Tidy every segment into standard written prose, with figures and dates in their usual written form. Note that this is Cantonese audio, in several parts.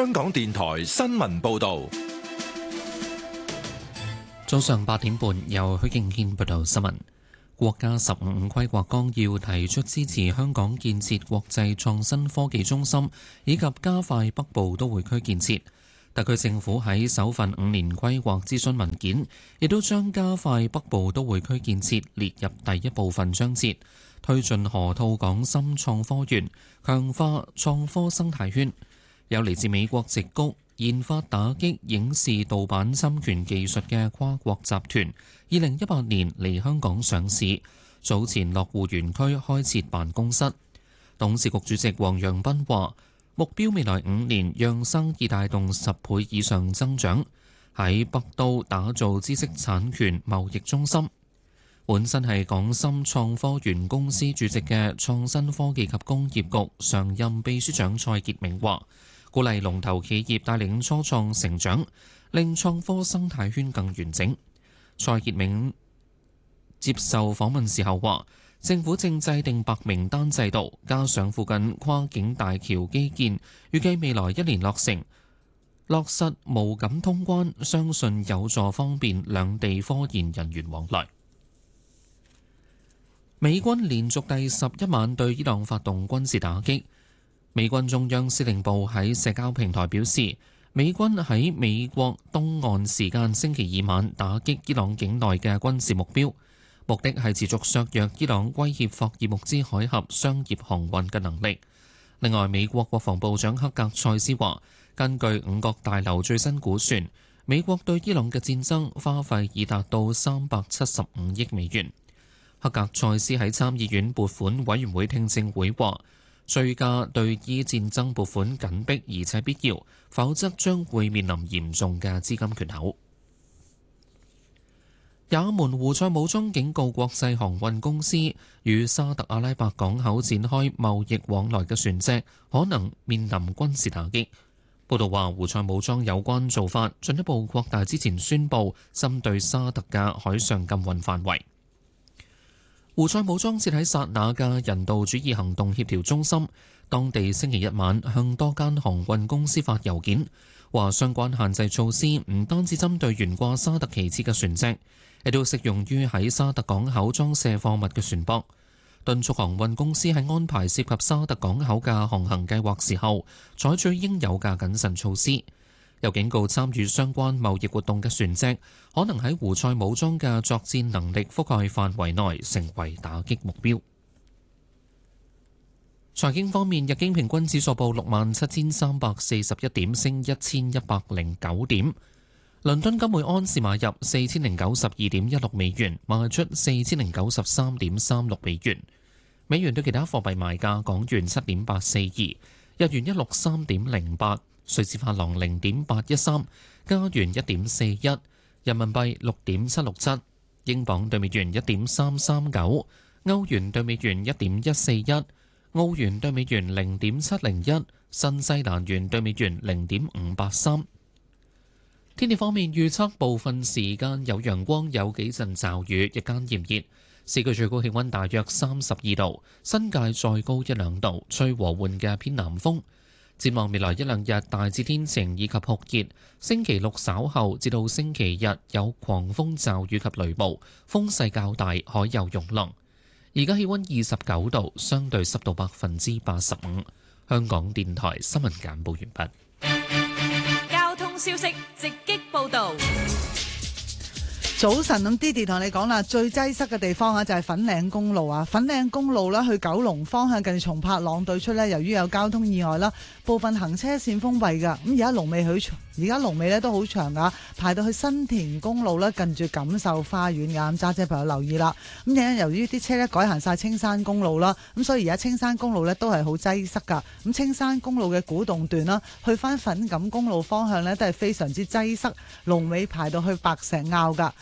香港電台新聞報道。 早上8點半，由許敬軒報道新聞。國家15規劃綱要提出支持香港建設國際創新科技中心，以及加快北部都會區建設。特區政府喺首份5年規劃諮詢文件，亦都將加快北部都會區建設列入第一部分章節，推進河套港深創科園，強化創科生態圈。有嚟自美國矽谷研發打擊影視盜版侵權技術嘅跨國集團，2018年嚟香港上市，早前落戶園區開設辦公室。董事局主席黃陽斌話：目標未來5年讓生意帶動10倍以上增長，喺北都打造知識產權貿易中心。本身係港深創科園公司主席嘅創新科技及工業局常任秘書長蔡傑明話：鼓勵龍頭企業帶領初創成長，令創科生態圈更完整。蔡傑明接受訪問時候話：政府正制定白名單制度，加上附近跨境大橋基建，預計未來1年落成，落實無感通關，相信有助方便兩地科研人員往來。美軍連續第11晚對伊朗發動軍事打擊。美軍中央司令部喺社交平台表示，美軍喺美國東岸時間星期2晚打擊伊朗境內嘅軍事目標，目的係持續削弱伊朗威脅霍爾木茲海峽商業航運嘅能力。另外，美國國防部長克格塞斯話，根據五角大樓最新估算，美國對伊朗嘅戰爭花費已達到375億美元。克格塞斯喺參議院撥款委員會聽證會話，追加對伊戰爭撥款緊迫而且必要，否則將會面臨嚴重嘅資金缺口。也門胡塞武裝警告國際航運公司，與沙特阿拉伯港口展開貿易往來嘅船隻可能面臨軍事打擊。報道話，胡塞武裝有關做法進一步擴大之前宣布針對沙特嘅海上禁運範圍。胡塞武裝設喺薩那嘅人道主義行動協調中心，當地星期1晚向多間航運公司發郵件，話相關限制措施唔單止針對懸掛沙特旗幟嘅船隻，亦都適用於喺沙特港口裝卸貨物嘅船舶，敦促航運公司喺安排涉及沙特港口嘅航行計劃時候，採取應有嘅謹慎措施。又警告參與相關貿易活動嘅船隻，可能喺胡塞武裝嘅作戰能力覆蓋範圍內成為打擊目標。財經方面，日經平均指數報67,341點，升1109點。倫敦金每安士買入4092.16美元，賣出4093.36美元。美元對其他貨幣賣價：港元7.842，日元163.08。瑞士法郎0.813，加元1.41，人民幣6.767，英鎊對美元1.339，歐元對美元1.141，澳元對美元0.701，新西蘭元對美元0.583。天氣方面預測，部分時間有陽光，有幾陣驟雨，日間炎熱，市區最高氣溫大約32度，新界再高1-2度，吹和緩嘅偏南風。展望未來1-2日大致天晴以及酷熱，星期6稍後至到星期日有狂風驟雨及雷暴，風勢較大，海有湧浪。而家氣溫29度，相對濕度85%。香港電台新聞簡報完畢。交通消息直擊報導。 早晨，咁 Didi 同你講啦，最擠塞嘅地方啊就係粉嶺公路啊，粉嶺公路啦去九龍方向近松柏塱對出呢，由於有交通意外啦，部分行車線封閉㗎。咁而家龍尾呢都好長㗎，排到去新田公路啦，近住錦繡花園㗎。咁揸車朋友留意啦。咁而由於啲車呢改行晒青山公路啦，咁所以而家青山公路呢都係好擠塞㗎。咁青山公路嘅古洞段啦，去翻粉錦公路方向呢都係非常之擠塞，龍尾排到去白石坳㗎。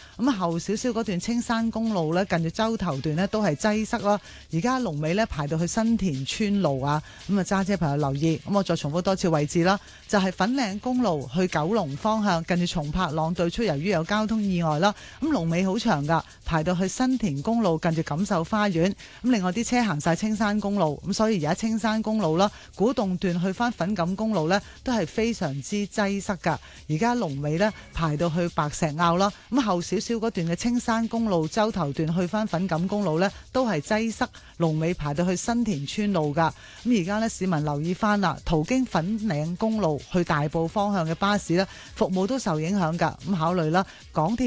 咁後少少嗰段青山公路呢，近住洲頭段呢都係擠塞啦。而家龍尾呢排到去新田村路啊，咁啊揸車朋友留意。咁我再重複多次位置啦，就係粉嶺公路去九龍方向，近住松柏塱對出，由於有交通意外啦，咁龍尾好長噶，排到去新田公路近住錦繡花園。咁另外啲車行晒青山公路，咁所以而家青山公路啦，古洞段去翻粉錦公路呢，都係非常之擠塞噶。而家龍尾呢，排到去白石坳啦，咁後少少嗰段嘅青山公路洲頭段去翻粉錦公路呢，都係擠塞，龍尾排到去新田村路噶。咁而家呢，市民留意翻啦，途經粉嶺公路去大埔方向嘅巴士呢，服務都受影響噶。咁考慮啦，港鐵